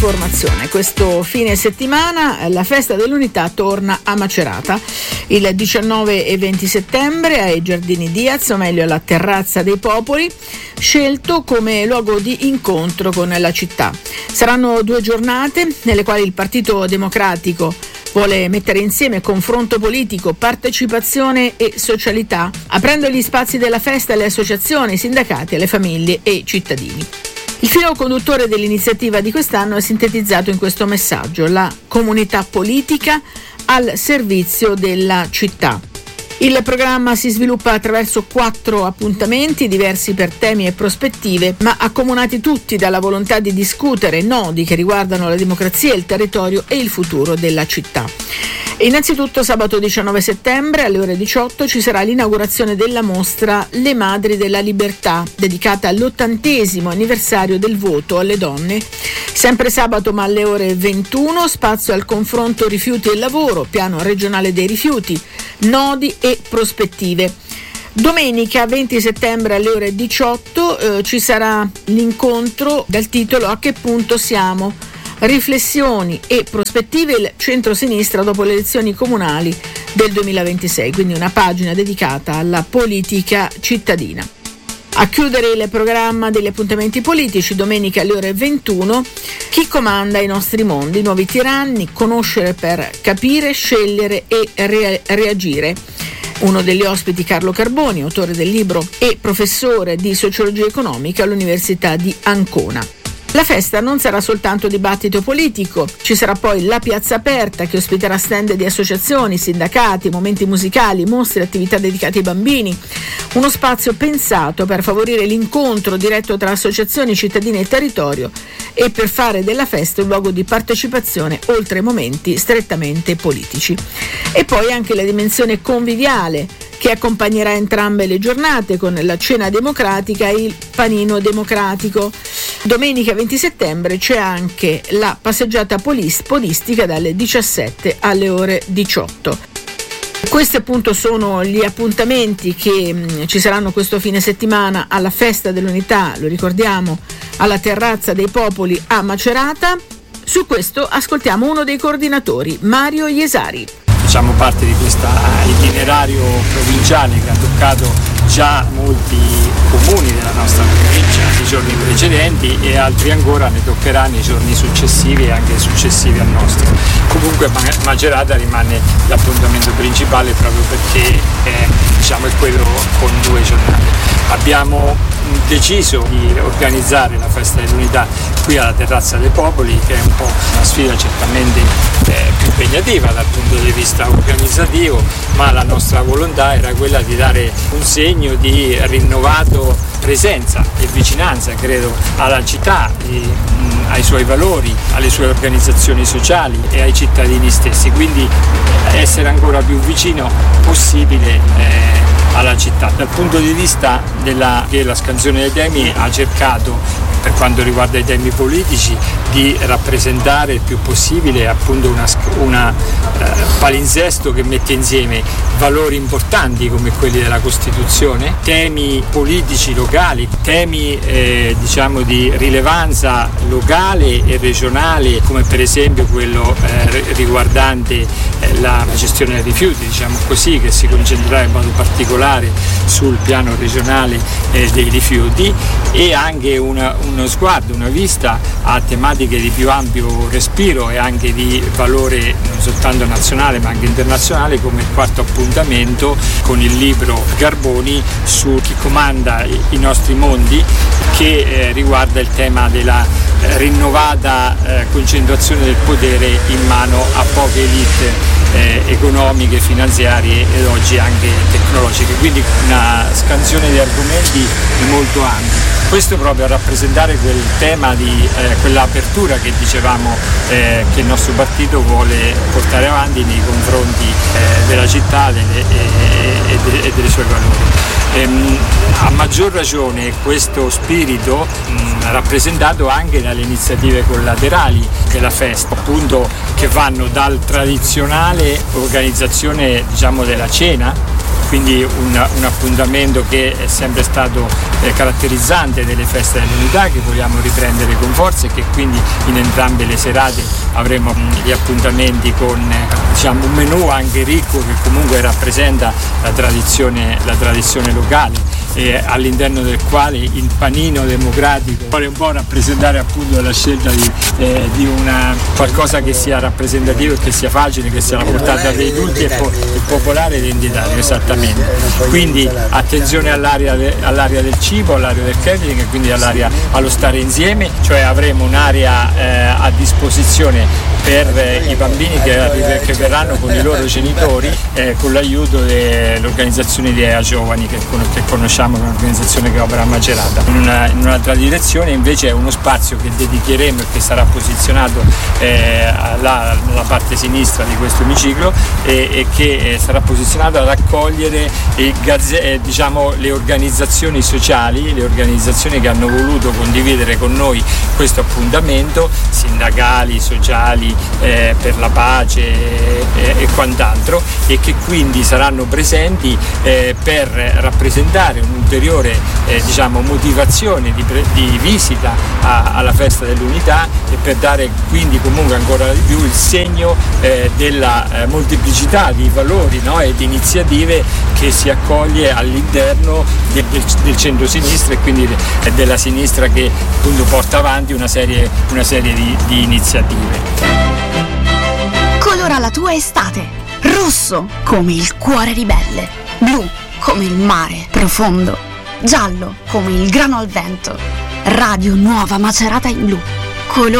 trasformazione. Questo fine settimana la festa dell'unità torna a Macerata il 19 e 20 settembre ai Giardini Diaz, o meglio alla Terrazza dei Popoli, scelto come luogo di incontro con la città. Saranno 2 giornate nelle quali il Partito Democratico vuole mettere insieme confronto politico, partecipazione e socialità, aprendo gli spazi della festa alle associazioni, ai sindacati, alle famiglie e ai cittadini. Il filo conduttore dell'iniziativa di quest'anno è sintetizzato in questo messaggio: la comunità politica al servizio della città. Il programma si sviluppa attraverso 4 appuntamenti diversi per temi e prospettive, ma accomunati tutti dalla volontà di discutere nodi che riguardano la democrazia, il territorio e il futuro della città. Innanzitutto sabato 19 settembre alle ore 18 ci sarà l'inaugurazione della mostra Le Madri della Libertà, dedicata all'80° anniversario del voto alle donne. Sempre sabato, ma alle ore 21, spazio al confronto rifiuti e lavoro, piano regionale dei rifiuti, nodi e prospettive. Domenica 20 settembre alle ore 18 ci sarà l'incontro dal titolo A che punto siamo? Riflessioni e prospettive, il centro-sinistra dopo le elezioni comunali del 2026, quindi una pagina dedicata alla politica cittadina. A chiudere il programma degli appuntamenti politici, domenica alle ore 21, chi comanda i nostri mondi, nuovi tiranni, conoscere per capire, scegliere e reagire. Uno degli ospiti Carlo Carboni, autore del libro e professore di sociologia economica all'Università di Ancona. La festa non sarà soltanto dibattito politico, ci sarà poi la piazza aperta che ospiterà stand di associazioni, sindacati, momenti musicali, mostre, attività dedicate ai bambini. Uno spazio pensato per favorire l'incontro diretto tra associazioni, cittadini e territorio e per fare della festa un luogo di partecipazione oltre ai momenti strettamente politici. E poi anche la dimensione conviviale che accompagnerà entrambe le giornate con la cena democratica e il panino democratico. Domenica 20 settembre c'è anche la passeggiata podistica dalle 17 alle ore 18. Questi appunto sono gli appuntamenti che ci saranno questo fine settimana alla Festa dell'Unità, lo ricordiamo, alla Terrazza dei Popoli a Macerata. Su questo ascoltiamo uno dei coordinatori, Mario Iesari. Facciamo parte di questo itinerario provinciale che ha toccato già molti comuni della nostra provincia nei giorni precedenti e altri ancora ne toccherà nei giorni successivi e anche successivi al nostro. Comunque Macerata rimane l'appuntamento principale proprio perché è quello con 2 giornate. Abbiamo deciso di organizzare la Festa dell'Unità qui alla Terrazza dei Popoli, che è un po' una sfida certamente più impegnativa dal punto di vista organizzativo, ma la nostra volontà era quella di dare un segno di rinnovato presenza e vicinanza, credo, alla città, ai suoi valori, alle sue organizzazioni sociali e ai cittadini stessi, quindi essere ancora più vicino possibile alla città. Dal punto di vista che la scansione dei temi ha cercato, per quanto riguarda i temi politici, di rappresentare il più possibile appunto una palinsesto che mette insieme valori importanti come quelli della Costituzione, temi politici locali, temi di rilevanza locale e regionale, come per esempio quello riguardante la gestione dei rifiuti, che si concentrerà in modo particolare sul piano regionale dei rifiuti, e anche uno sguardo, una vista a tematiche di più ampio respiro e anche di valore non soltanto nazionale ma anche internazionale, come il 4º appuntamento con il libro Carboni su chi comanda i nostri mondi, che riguarda il tema della rinnovata concentrazione del potere in mano a poche elite economiche, finanziarie ed oggi anche tecnologiche, quindi una scansione di argomenti molto ampi. Questo proprio a rappresentare quel tema di quell'apertura che dicevamo che il nostro partito vuole portare avanti nei confronti della città e dei suoi valori. A maggior ragione questo spirito rappresentato anche dalle iniziative collaterali della festa, appunto, che vanno dal tradizionale organizzazione della cena quindi un appuntamento che è sempre stato caratterizzante delle feste dell'unità, che vogliamo riprendere con forza, e che quindi in entrambe le serate avremo gli appuntamenti con un menù anche ricco, che comunque rappresenta la tradizione locale, e all'interno del quale il panino democratico vuole un po' rappresentare appunto la scelta di una qualcosa che sia rappresentativo e che sia facile, che sia la portata dei tutti e popolare ed identitario, esattamente. Quindi attenzione all'area del cibo, all'area del catering e quindi all'area allo stare insieme, cioè avremo un'area a disposizione per i bambini che verranno con i loro genitori, con l'aiuto dell'organizzazione di EA Giovani che conosciamo, che è un'organizzazione che opera a Macerata. In un'altra direzione invece è uno spazio che dedicheremo e che sarà posizionato alla parte sinistra di questo emiciclo e che sarà posizionato ad accogliere le organizzazioni sociali, le organizzazioni che hanno voluto condividere con noi questo appuntamento, sindacali, sociali, per la pace e quant'altro, e che quindi saranno presenti per rappresentare un'ulteriore motivazione di visita alla festa dell'unità, e per dare quindi comunque ancora di più il segno della molteplicità di valori, no? E di iniziative che si accoglie all'interno del centro-sinistra, e quindi della sinistra che appunto porta avanti una serie di iniziative. Colora la tua estate. Rosso come il cuore ribelle, blu come il mare profondo, giallo come il grano al vento. Radio Nuova Macerata in blu.